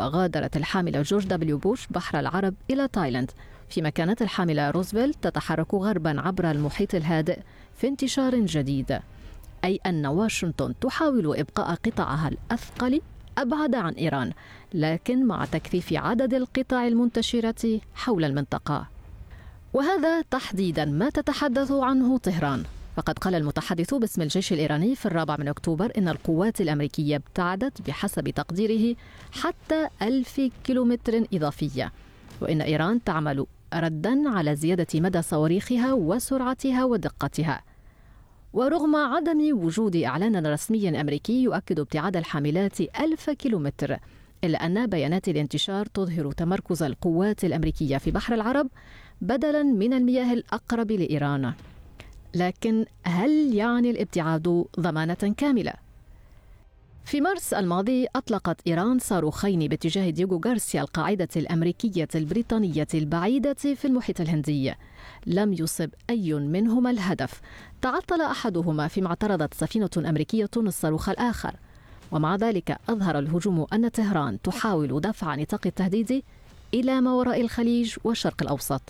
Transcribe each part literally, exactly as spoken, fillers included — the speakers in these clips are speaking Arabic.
وغادرت الحاملة جورج دبليو بوش بحر العرب إلى تايلاند، فيما كانت الحاملة روزفلت تتحرك غربا عبر المحيط الهادئ في انتشار جديد، أي أن واشنطن تحاول إبقاء قطاعها الأثقل أبعد عن إيران، لكن مع تكثيف عدد القطع المنتشرة حول المنطقة. وهذا تحديدا ما تتحدث عنه طهران، فقد قال المتحدث باسم الجيش الإيراني في الرابع من أكتوبر إن القوات الأمريكية ابتعدت بحسب تقديره حتى ألف كيلومتر إضافية، وإن إيران تعمل ردا على زيادة مدى صواريخها وسرعتها ودقتها. ورغم عدم وجود إعلان رسمي أمريكي يؤكد ابتعاد الحاملات ألف كيلومتر، إلا أن بيانات الانتشار تظهر تمركز القوات الأمريكية في بحر العرب بدلا من المياه الأقرب لإيران. لكن هل يعني الابتعاد ضمانة كاملة؟ في مارس الماضي أطلقت إيران صاروخين باتجاه دييغو غارسيا القاعدة الأمريكية البريطانية البعيدة في المحيط الهندي. لم يصب أي منهما الهدف، تعطل أحدهما فيما اعترضت سفينة أمريكية الصاروخ الآخر، ومع ذلك أظهر الهجوم أن طهران تحاول دفع نطاق التهديد إلى ما وراء الخليج والشرق الأوسط.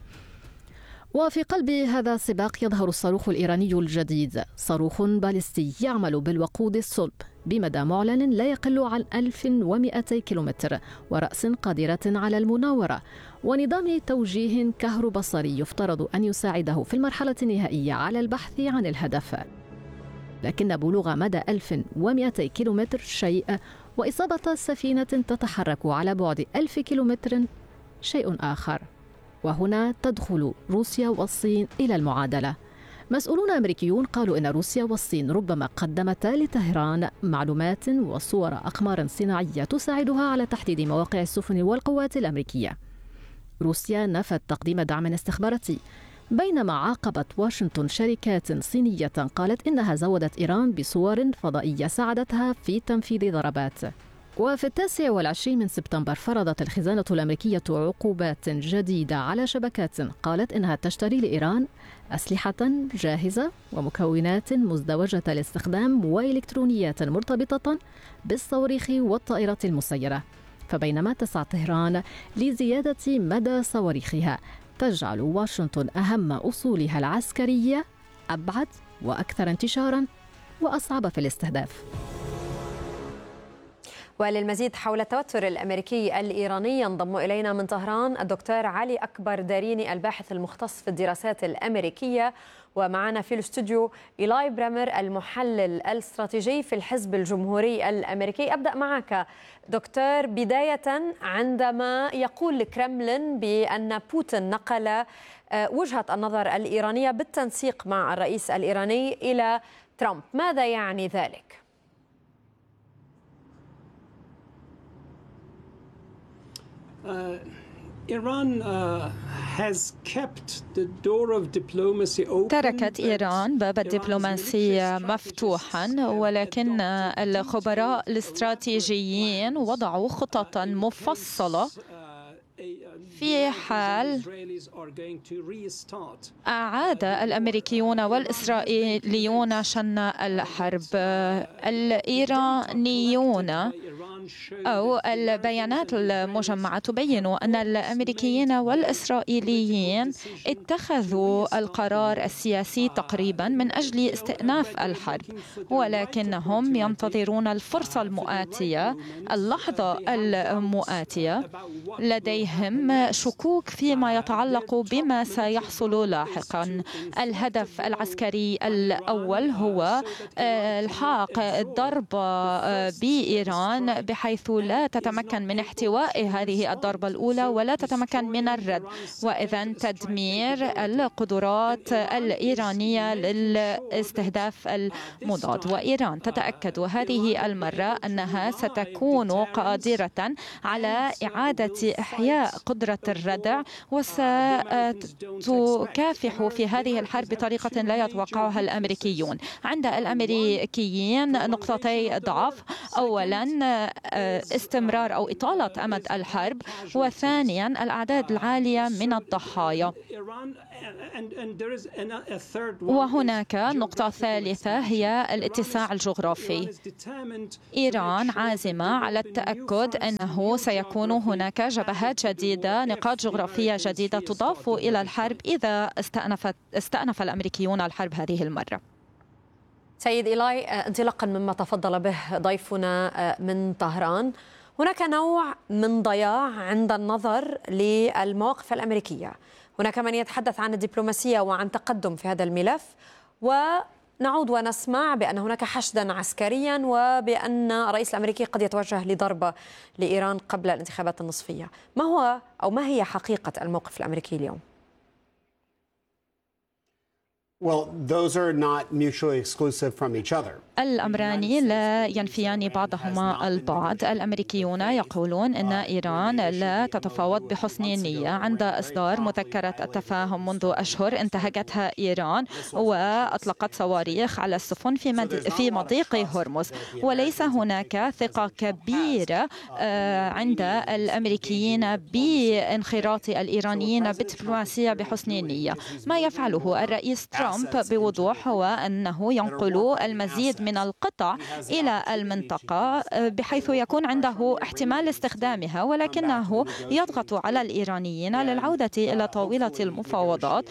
وفي قلب هذا السباق يظهر الصاروخ الإيراني الجديد، صاروخ باليستي يعمل بالوقود الصلب بمدى معلن لا يقل عن ألف ومئتي كيلومتر، ورأس قادرة على المناورة، ونظام توجيه كهروبصري يفترض أن يساعده في المرحلة النهائية على البحث عن الهدف. لكن بلوغ مدى ألف ومئتي كيلومتر شيء، وإصابة سفينة تتحرك على بعد ألف كيلومتر شيء آخر. وهنا تدخل روسيا والصين إلى المعادلة. مسؤولون أمريكيون قالوا إن روسيا والصين ربما قدمتا لطهران معلومات وصور أقمار صناعية تساعدها على تحديد مواقع السفن والقوات الأمريكية. روسيا نفت تقديم دعم استخباراتي، بينما عاقبت واشنطن شركات صينية قالت إنها زودت إيران بصور فضائية ساعدتها في تنفيذ ضربات. وفي التاسع والعشرين من سبتمبر فرضت الخزانة الأمريكية عقوبات جديدة على شبكات قالت إنها تشتري لإيران أسلحة جاهزة ومكونات مزدوجة الاستخدام وإلكترونيات مرتبطة بالصواريخ والطائرات المسيرة. فبينما تسعى طهران لزيادة مدى صواريخها، تجعل واشنطن أهم أصولها العسكرية أبعد وأكثر انتشارا وأصعب في الاستهداف. وللمزيد حول التوتر الأمريكي الإيراني ينضم إلينا من طهران الدكتور علي أكبر داريني، الباحث المختص في الدراسات الأمريكية، ومعنا في الاستوديو إيلاي برامر المحلل الاستراتيجي في الحزب الجمهوري الأمريكي. أبدأ معك دكتور، بداية عندما يقول الكرملين بأن بوتين نقل وجهة النظر الإيرانية بالتنسيق مع الرئيس الإيراني إلى ترامب، ماذا يعني ذلك؟ تركت إيران باب الدبلوماسية مفتوحا، ولكن الخبراء الاستراتيجيين وضعوا خططا مفصلة في حال أعاد الأمريكيون والإسرائيليون شن الحرب. الإيرانيون أو البيانات المجمعة تبين أن الأمريكيين والإسرائيليين اتخذوا القرار السياسي تقريبا من أجل استئناف الحرب، ولكنهم ينتظرون الفرصة المؤاتية، اللحظة المؤاتية. لديهم شكوك فيما يتعلق بما سيحصل لاحقا. الهدف العسكري الأول هو الحاق الضربة بإيران بحيث لا تتمكن من احتواء هذه الضربة الأولى ولا تتمكن من الرد، وإذا تدمير القدرات الإيرانية للاستهداف المضاد. وإيران تتأكد هذه المرة أنها ستكون قادرة على إعادة إحياء قدرة الردع، وستكافح في هذه الحرب بطريقة لا يتوقعها الأمريكيون. عند الأمريكيين نقطتي ضعف. أولا استمرار أو إطالة أمد الحرب، وثانيا الأعداد العالية من الضحايا. وهناك نقطة ثالثة هي الاتساع الجغرافي. إيران عازمة على التأكد أنه سيكون هناك جبهات جديدة، نقاط جغرافية جديدة تضاف إلى الحرب إذا استأنفت استأنف الأمريكيون الحرب هذه المرة. سيد إيلاي، انطلاقا مما تفضل به ضيفنا من طهران، هناك نوع من ضياع عند النظر للمواقف الأمريكية. هناك من يتحدث عن الدبلوماسية وعن تقدم في هذا الملف، ونعود ونسمع بأن هناك حشدا عسكريا وبأن الرئيس الأمريكي قد يتوجه لضربة لإيران قبل الانتخابات النصفية. ما هو أو ما هي حقيقة الموقف الأمريكي اليوم؟ Well, those are not mutually exclusive from each other. الأمران لا ينفيان بعضهما البعض. الأمريكيون يقولون أن إيران لا تتفاوض بحسن نية. عند إصدار مذكرة التفاهم منذ أشهر انتهكتها إيران وأطلقت صواريخ على السفن في في مضيق هرمز، وليس هناك ثقة كبيرة عند الأمريكيين بانخراط الإيرانيين بالدبلوماسية بحسن نية. ما يفعله الرئيس ترامب بوضوح هو أنه ينقل المزيد من القطع إلى المنطقة بحيث يكون عنده احتمال استخدامها، ولكنه يضغط على الإيرانيين للعودة إلى طاولة المفاوضات،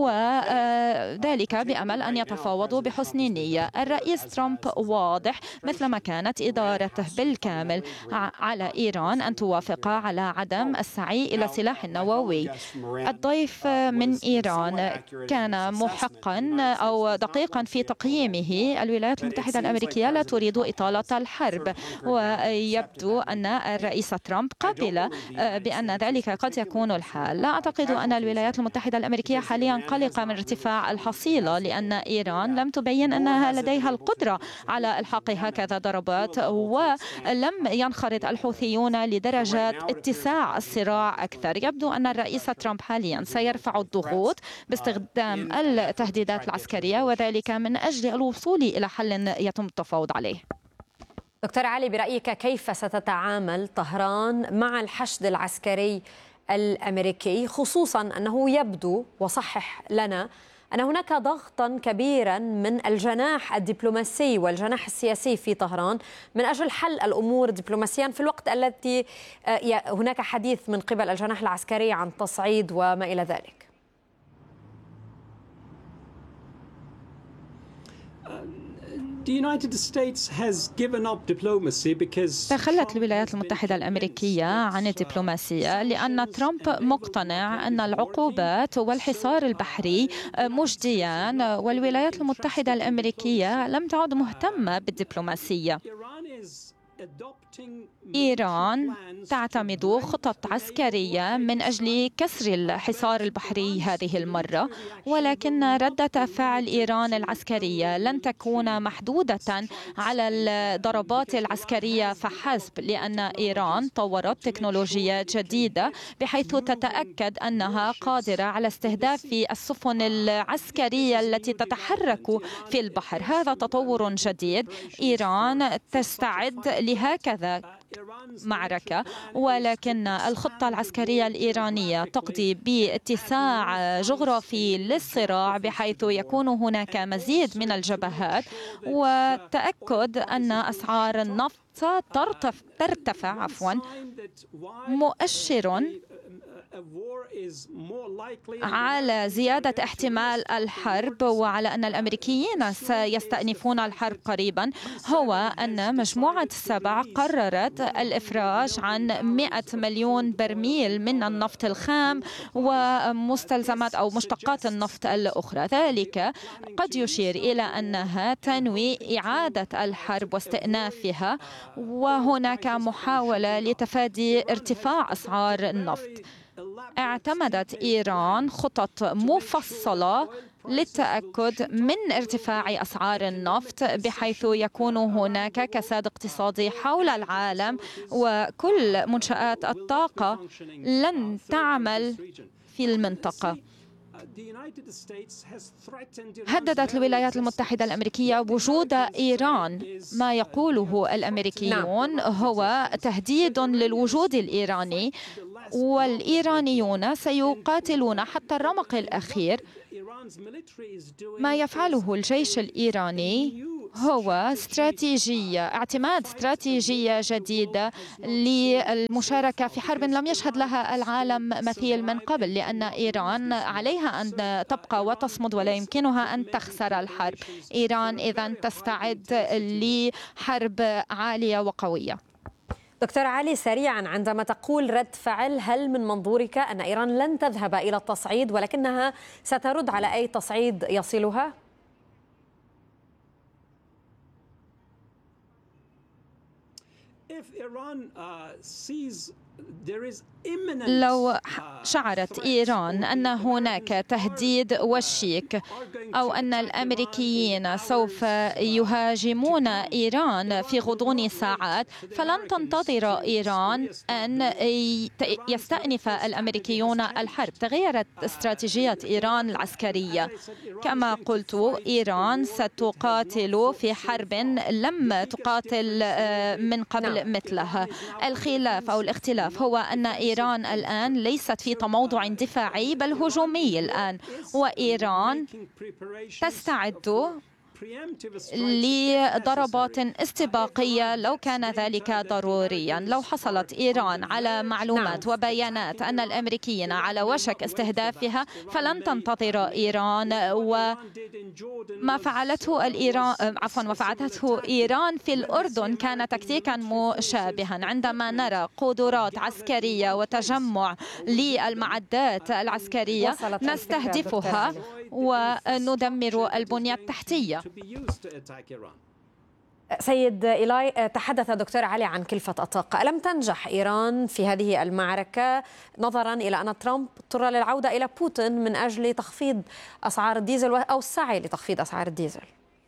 وذلك بأمل أن يتفاوضوا بحسن نية. الرئيس ترامب واضح مثلما كانت إدارته بالكامل على إيران أن توافق على عدم السعي إلى سلاح نووي. الضيف من إيران كان محقا أو دقيقا في تقييمه. الولايات المتحدة الأمريكية لا تريد إطالة الحرب، ويبدو أن الرئيس ترامب قبل بأن ذلك قد يكون الحال. لا أعتقد أن الولايات المتحدة الأمريكية حاليا قلقة من ارتفاع الحصيلة، لأن إيران لم تبين أنها لديها القدرة على إلحاق هكذا ضربات، ولم ينخرط الحوثيون لدرجة اتساع الصراع أكثر. يبدو أن الرئيس ترامب حاليا سيرفع الضغوط باستخدام التهديدات العسكرية، وذلك من أجل الوصول إلى حل يتم التفاوض عليه. دكتور علي، برأيك كيف ستتعامل طهران مع الحشد العسكري الأمريكي، خصوصا أنه يبدو، وصحح لنا، أن هناك ضغطا كبيرا من الجناح الدبلوماسي والجناح السياسي في طهران من أجل حل الأمور دبلوماسيا، في الوقت الذي هناك حديث من قبل الجناح العسكري عن تصعيد وما إلى ذلك؟ تخلت الولايات المتحدة الأمريكية عن الدبلوماسية لأن ترامب مقتنع أن العقوبات والحصار البحري مجديان، والولايات المتحدة الأمريكية لم تعد مهتمة بالدبلوماسية. إيران تعتمد خطط عسكرية من أجل كسر الحصار البحري هذه المرة، ولكن ردة فعل إيران العسكرية لن تكون محدودة على الضربات العسكرية فحسب، لأن إيران طورت تكنولوجيا جديدة بحيث تتأكد أنها قادرة على استهداف السفن العسكرية التي تتحرك في البحر. هذا تطور جديد. إيران تستعد لهكذا معركة، ولكن الخطة العسكرية الإيرانية تقضي باتساع جغرافي للصراع بحيث يكون هناك مزيد من الجبهات، وتأكد أن أسعار النفط ترتفع عفوا مؤشر على زيادة احتمال الحرب وعلى أن الأمريكيين سيستأنفون الحرب قريبا، هو أن مجموعة السبع قررت الإفراج عن مئة مليون برميل من النفط الخام ومستلزمات أو مشتقات النفط الأخرى. ذلك قد يشير إلى أنها تنوي إعادة الحرب واستئنافها، وهناك محاولة لتفادي ارتفاع أسعار النفط. اعتمدت إيران خطط مفصلة للتأكد من ارتفاع أسعار النفط بحيث يكون هناك كساد اقتصادي حول العالم، وكل منشآت الطاقة لن تعمل في المنطقة. هددت الولايات المتحدة الأمريكية وجود إيران. ما يقوله الأمريكيون هو تهديد للوجود الإيراني، والإيرانيون سيقاتلون حتى الرمق الأخير. ما يفعله الجيش الإيراني هو استراتيجية اعتماد استراتيجية جديدة للمشاركة في حرب لم يشهد لها العالم مثيل من قبل، لأن إيران عليها أن تبقى وتصمد ولا يمكنها أن تخسر الحرب. إيران إذن تستعد لحرب عالية وقوية. دكتور علي، سريعا، عندما تقول رد فعل، هل من منظورك أن إيران لن تذهب إلى التصعيد ولكنها سترد على أي تصعيد يصلها؟ لو شعرت إيران أن هناك تهديد وشيك أو أن الأمريكيين سوف يهاجمون إيران في غضون ساعات، فلن تنتظر إيران أن يستأنف الأمريكيون الحرب. تغيرت استراتيجية إيران العسكرية. كما قلت، إيران ستقاتل في حرب لم تقاتل من قبل مثلها. الخلاف أو الاختلاف هو أن إيران الآن ليست في تموضع دفاعي بل هجومي الآن، وإيران تستعد لضربات استباقية لو كان ذلك ضروريا. لو حصلت إيران على معلومات وبيانات أن الأمريكيين على وشك استهدافها فلن تنتظر إيران، وما فعلته الإيران عفوا وفعلته إيران في الأردن كان تكتيكا مشابها. عندما نرى قدرات عسكرية وتجمع للمعدات العسكرية نستهدفها وندمر البنية التحتية. سيد إيلاي، تحدث دكتور علي عن كلفة الطاقة. ألم تنجح إيران في هذه المعركة نظرا إلى أن ترامب اضطر للعودة إلى بوتين من أجل تخفيض أسعار الديزل أو السعي لتخفيض أسعار الديزل؟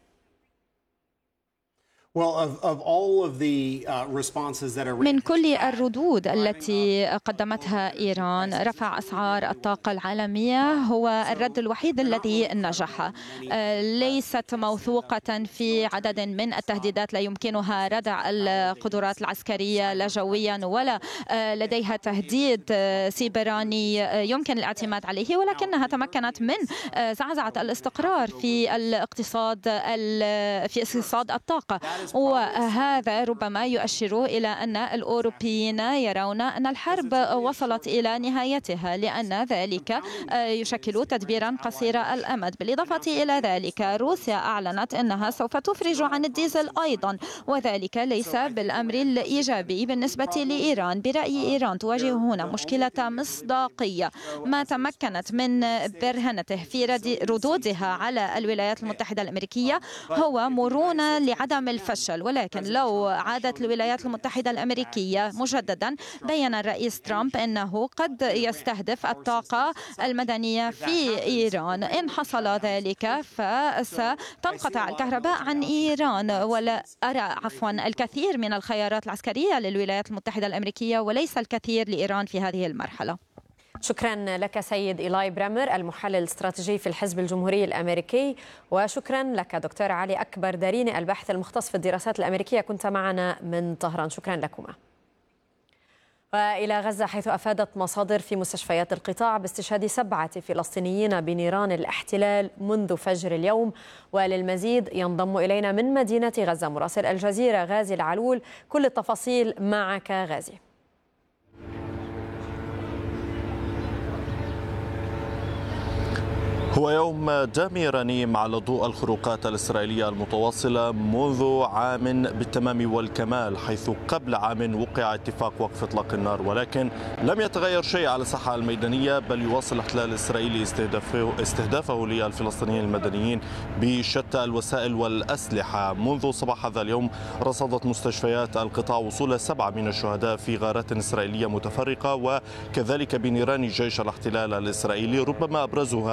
من كل الردود التي قدمتها إيران، رفع أسعار الطاقة العالمية هو الرد الوحيد الذي نجح. ليست موثوقة في عدد من التهديدات لا يمكنها ردع القدرات العسكرية لا جويا ولا لديها تهديد سيبراني يمكن الاعتماد عليه، ولكنها تمكنت من زعزعة الاستقرار في الاقتصاد في اقتصاد الطاقة. وهذا ربما يؤشر إلى أن الأوروبيين يرون أن الحرب وصلت إلى نهايتها، لأن ذلك يشكل تدبيرا قصير الأمد. بالإضافة إلى ذلك، روسيا أعلنت أنها سوف تفرج عن الديزل أيضا، وذلك ليس بالأمر الإيجابي بالنسبة لإيران. برأي إيران تواجه هنا مشكلة مصداقية. ما تمكنت من برهنته في ردودها على الولايات المتحدة الأمريكية هو مرونة لعدم الفشل، ولكن لو عادت الولايات المتحدة الأمريكية مجددا، بيّن الرئيس ترامب أنه قد يستهدف الطاقة المدنية في إيران. إن حصل ذلك فستنقطع الكهرباء عن إيران، ولا أرى عفوا الكثير من الخيارات العسكرية للولايات المتحدة الأمريكية وليس الكثير لإيران في هذه المرحلة. شكرا لك سيد إيلاي برامر، المحلل الاستراتيجي في الحزب الجمهوري الأمريكي، وشكرا لك دكتور علي أكبر داريني الباحث المختص في الدراسات الأمريكية، كنت معنا من طهران. شكرا لكما. وإلى غزة، حيث أفادت مصادر في مستشفيات القطاع باستشهاد سبعة فلسطينيين بنيران الاحتلال منذ فجر اليوم. وللمزيد ينضم إلينا من مدينة غزة مراسل الجزيرة غازي العلول. كل التفاصيل معك غازي. هو يوم دامي رنيم على ضوء الخروقات الإسرائيلية المتواصلة منذ عام بالتمام والكمال، حيث قبل عام وقع اتفاق وقف إطلاق النار، ولكن لم يتغير شيء على الساحة الميدانية، بل يواصل الاحتلال الإسرائيلي استهدافه, استهدافه للفلسطينيين المدنيين بشتى الوسائل والأسلحة. منذ صباح هذا اليوم رصدت مستشفيات القطاع وصول سبعة من الشهداء في غارات إسرائيلية متفرقة، وكذلك بنيران جيش الاحتلال الإسرائيلي، ربما أبرزها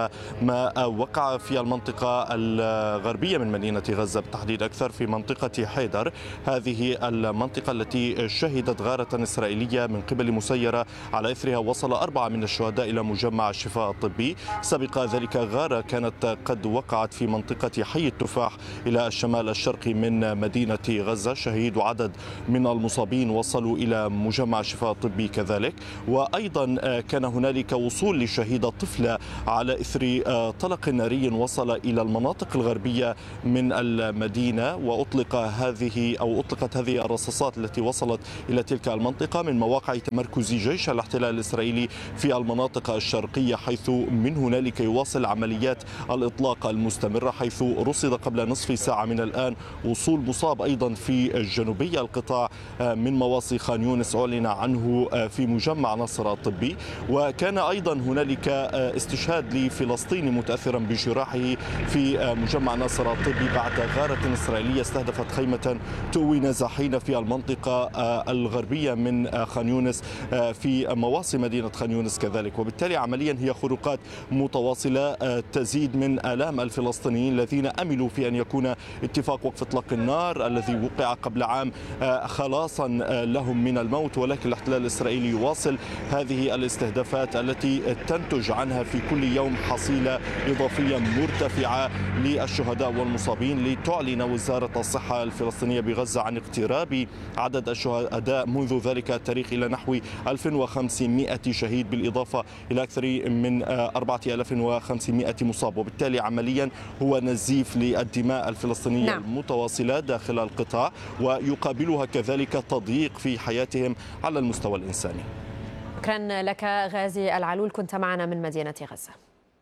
ما وقع في المنطقة الغربية من مدينة غزة، بالتحديد أكثر في منطقة حيدر. هذه المنطقة التي شهدت غارة إسرائيلية من قبل مسيرة، على إثرها وصل أربعة من الشهداء إلى مجمع الشفاء الطبي. سبق ذلك غارة كانت قد وقعت في منطقة حي التفاح إلى الشمال الشرقي من مدينة غزة، شهيد وعدد من المصابين وصلوا إلى مجمع الشفاء الطبي كذلك. وأيضا كان هنالك وصول لشهيدة طفلة على إثر طلق ناري وصل إلى المناطق الغربية من المدينة، وأطلق هذه أو أطلقت هذه الرصاصات التي وصلت إلى تلك المنطقة من مواقع تمركز جيش الاحتلال الإسرائيلي في المناطق الشرقية، حيث من هنالك يواصل عمليات الإطلاق المستمرة، حيث رصد قبل نصف ساعة من الآن وصول مصاب أيضا في جنوبي القطاع من مواصي خان يونس أعلن عنه في مجمع ناصر الطبي. وكان أيضا هنالك استشهاد لفلسطيني متأثرا بجراحه في مجمع ناصر الطبي بعد غارة إسرائيلية استهدفت خيمة تؤوي نازحين في المنطقة الغربية من خان يونس في مواصي مدينة خان يونس كذلك. وبالتالي عمليا هي خروقات متواصلة تزيد من آلام الفلسطينيين الذين أملوا في أن يكون اتفاق وقف إطلاق النار الذي وقع قبل عام خلاصا لهم من الموت، ولكن الاحتلال الإسرائيلي يواصل هذه الاستهدافات التي تنتج عنها في كل يوم حصيلة إضافية مرتفعة للشهداء والمصابين، لتعلن وزارة الصحة الفلسطينية بغزة عن اقتراب عدد الشهداء منذ ذلك التاريخ إلى نحو ألف وخمسمائة شهيد، بالإضافة إلى أكثر من أربعة آلاف وخمسمائة مصاب. وبالتالي عمليا هو نزيف للدماء الفلسطينية نعم. المتواصلة داخل القطاع، ويقابلها كذلك تضييق في حياتهم على المستوى الإنساني. شكرا لك غازي العلول، كنت معنا من مدينة غزة.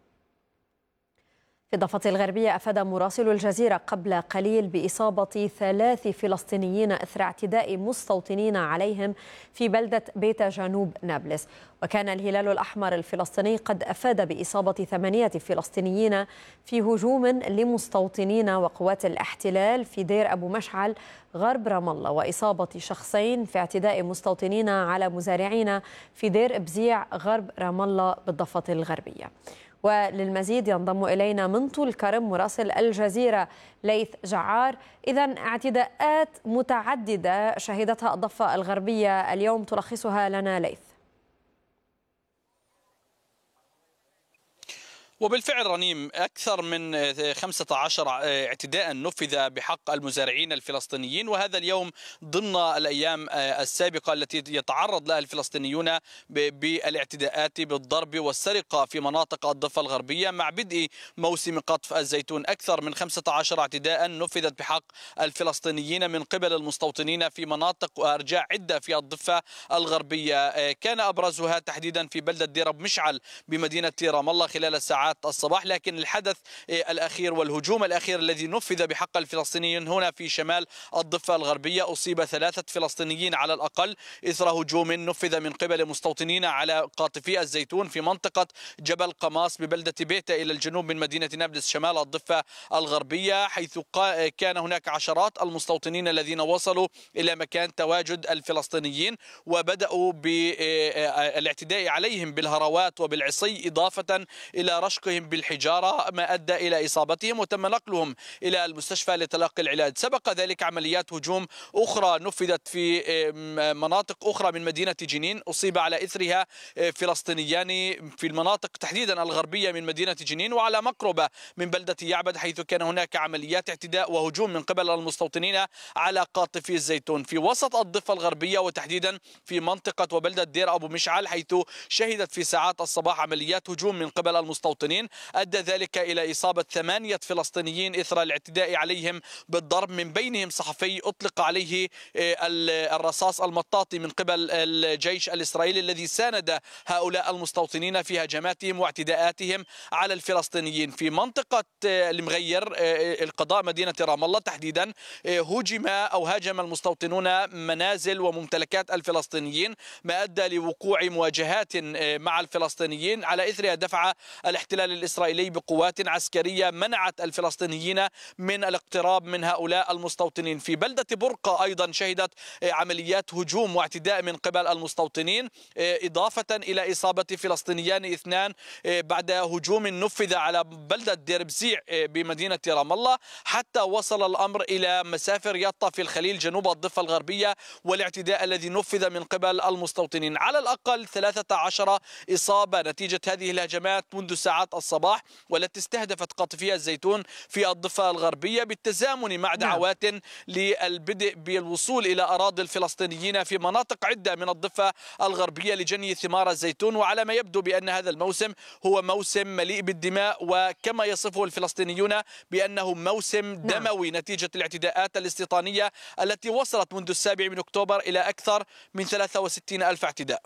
في الضفة الغربية أفاد مراسل الجزيرة قبل قليل بإصابة ثلاث فلسطينيين إثر اعتداء مستوطنين عليهم في بلدة بيتا جنوب نابلس. وكان الهلال الأحمر الفلسطيني قد أفاد بإصابة ثمانية فلسطينيين في هجوم لمستوطنين وقوات الاحتلال في دير أبو مشعل غرب رام الله، وإصابة شخصين في اعتداء مستوطنين على مزارعين في دير بزيع غرب رام الله بالضفة الغربية. وللمزيد ينضم إلينا من طول كرم مراسل الجزيرة ليث جعار. إذن اعتداءات متعددة شهدتها الضفة الغربية اليوم، تلخصها لنا ليث. وبالفعل رنيم، أكثر من خمسة عشر اعتداء نفذ بحق المزارعين الفلسطينيين، وهذا اليوم ضمن الأيام السابقة التي يتعرض لها الفلسطينيون بالاعتداءات بالضرب والسرقة في مناطق الضفة الغربية. مع بدء موسم قطف الزيتون أكثر من خمسة عشر اعتداء نفذت بحق الفلسطينيين من قبل المستوطنين في مناطق وأرجاء عدة في الضفة الغربية، كان أبرزها تحديدا في بلدة دير أبو مشعل بمدينة رام الله خلال الساعات الصباح. لكن الحدث الأخير والهجوم الأخير الذي نفذ بحق الفلسطينيين هنا في شمال الضفة الغربية، أصيب ثلاثة فلسطينيين على الأقل إثر هجوم نفذ من قبل مستوطنين على قاطفي الزيتون في منطقة جبل قماص ببلدة بيتا إلى الجنوب من مدينة نابلس شمال الضفة الغربية، حيث كان هناك عشرات المستوطنين الذين وصلوا إلى مكان تواجد الفلسطينيين وبدأوا بالاعتداء عليهم بالهروات وبالعصي، إضافة إلى رشقهم بالحجارة، ما أدى إلى إصابتهم وتم نقلهم إلى المستشفى لتلقي العلاج. سبق ذلك عمليات هجوم أخرى نفذت في مناطق أخرى من مدينة جنين، أصيب على إثرها فلسطينيان في المناطق تحديدا الغربية من مدينة جنين وعلى مقربة من بلدة يعبد، حيث كان هناك عمليات اعتداء وهجوم من قبل المستوطنين على قاطفي الزيتون في وسط الضفة الغربية، وتحديدا في منطقة وبلدة دير أبو مشعل، حيث شهدت في ساعات الصباح عمليات هجوم من قبل المستوطنين أدى ذلك إلى إصابة ثمانية فلسطينيين إثر الاعتداء عليهم بالضرب، من بينهم صحفي أطلق عليه الرصاص المطاطي من قبل الجيش الإسرائيلي الذي ساند هؤلاء المستوطنين في هجماتهم واعتداءاتهم على الفلسطينيين. في منطقة المغير القضاء مدينة رام الله تحديدا هجم أو هاجم المستوطنون منازل وممتلكات الفلسطينيين، ما أدى لوقوع مواجهات مع الفلسطينيين على إثرها دفع الاحتلال الاحتلال الإسرائيلي بقوات عسكرية منعت الفلسطينيين من الاقتراب من هؤلاء المستوطنين. في بلدة برقة أيضا شهدت عمليات هجوم واعتداء من قبل المستوطنين، إضافة إلى إصابة فلسطينيان اثنان بعد هجوم نفذ على بلدة دير بزيع بمدينة رام الله، حتى وصل الأمر إلى مسافر يطا في الخليل جنوب الضفة الغربية والاعتداء الذي نفذ من قبل المستوطنين. على الأقل ثلاثة عشر إصابة نتيجة هذه الهجمات منذ ساعات الصباح، والتي استهدفت قاطفي الزيتون في الضفة الغربية بالتزامن مع دعوات للبدء بالوصول إلى أراضي الفلسطينيين في مناطق عدة من الضفة الغربية لجني ثمار الزيتون. وعلى ما يبدو بأن هذا الموسم هو موسم مليء بالدماء، وكما يصفه الفلسطينيون بأنه موسم دموي نتيجة الاعتداءات الاستيطانية التي وصلت منذ السابع من أكتوبر إلى أكثر من ثلاثة وستين ألف اعتداء.